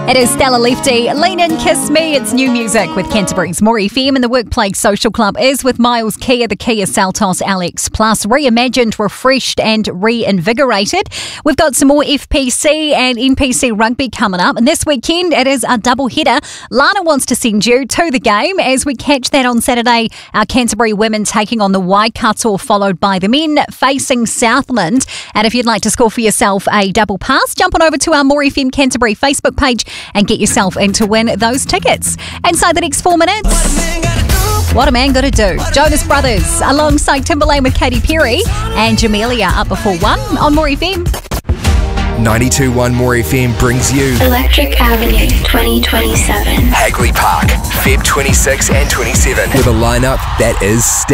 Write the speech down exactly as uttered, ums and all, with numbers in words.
It is Stella Lefty. Lean In, Kiss Me. It's new music with Canterbury's More F M, and the Workplace Social Club is with Miles Kia, the Kia Seltos L X Plus, reimagined, refreshed and reinvigorated. We've got some more F P C and N P C rugby coming up, and this weekend it is a double header. Lana wants to send you to the game as we catch that on Saturday. Our Canterbury women taking on the Waikato, followed by the men facing Southland. And if you'd like to score for yourself a double pass, jump on over to our More F M Canterbury Facebook page and get yourself in to win those tickets. Inside the next four minutes, what a man got to do. Jonas Brothers alongside Timberlake with Katy Perry and Jamelia up before one on More F M. ninety-two point one More F M brings you Electric Avenue twenty twenty-seven. Hagley Park, February twenty-sixth and twenty-seventh, with a lineup that is stacked.